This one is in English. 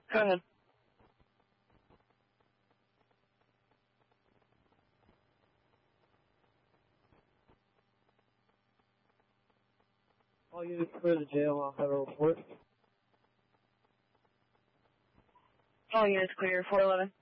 Go ahead. All units clear the jail. I'll have a report. All units clear, 411.